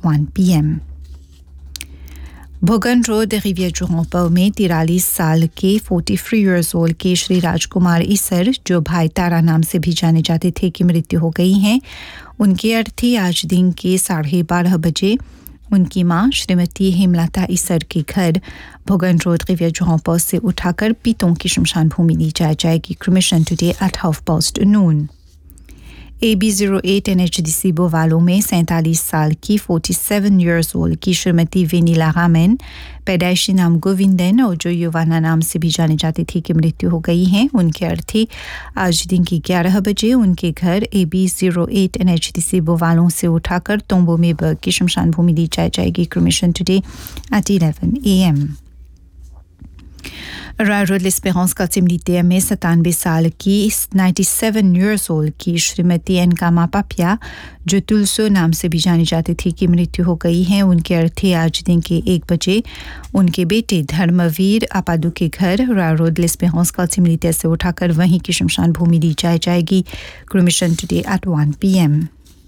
1 p.m. भोगन road रिवियर-du-Remport में 43 साल के 43 years old के श्री राजकुमार ईसर जो भाई तारा नाम से भी जाने जाते थे की मृत्यु हो गई है। उनके अर्थी आज दिन के 12:30 बजे उनकी मां श्रीमती हेमलता ईसर के घर भोगन रोड रिवियर-du-Remport से उठाकर पीतों की शमशान भूमि ली जाएगी। Cremation today at 12:30 AB08 NHDC बोवालो में 47 साल की 47 years old की श्रीमती वेनिला रामन पैदाइशी नाम गोविंदन और जो युवाना नाम से भी जाने जाती थी की मृत्यु हो गई है। उनके अर्थी आज दिन की 11 बजे उनके घर AB08 NHDC बोवालों से उठाकर तोम्बो में बर्ग की शमशान भूमि ली जाएगी। Cremation today at 11 a.m. Royal road l'Espérance का सिमलीते में 97 साल की 97 years old की श्रीमती एनकामा पापिया जो तुलसो नाम से भी जानी जाती थी की मृत्यु हो गई है। उनके अर्थी आज दिन के 1 बजे उनके बेटे धर्मवीर आपादू के घर रॉयल रोड l'Espérance का सिमलीते से उठाकर वहीं की शमशान भूमि ली जाएगी। Cremation today at 1 p.m.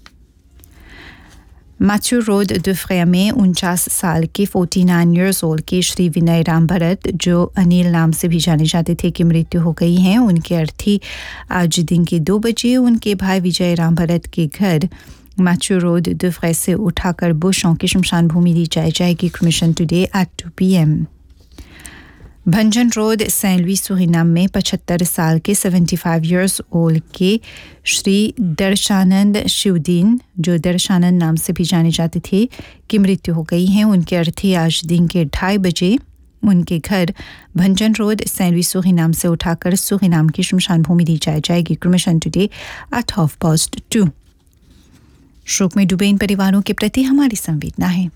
Matthew road दुफ्रेया में 49 साल के 49 years old के श्री विनय राम भरत जो अनिल नाम से भी जाने जाते थे की मृत्यु हो गई है। उनके अर्थी आज दिन के 2 बजे उनके भाई विजय राम भरत के घर मैथ्यू रोड दुफ्रे से उठाकर बुशों की शमशान भूमि ली जाएगी। Cremation today at 2 p.m. भंजन road Saint Louis Suriname में 75 साल के 75 years old के श्री दर्शानंद शिवदीन जो दर्शानंद नाम से भी जाने जाते थे की मृत्यु हो गई है। उनके अर्थी आज दिन के 2:30 बजे उनके घर भंजन रोड सेंट लुई सूरिनाम से उठाकर सूरिनाम की शमशान भूमि ली जाएगी। क्रिमेशन टुडे at 2:30 शोक में डूबे इन परिवारों के प्रति हमारी संवेदना है।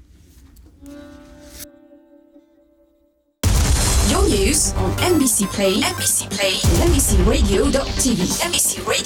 Your news on NBC Play, NBC Play, NBCRadio.tv, NBC Radio.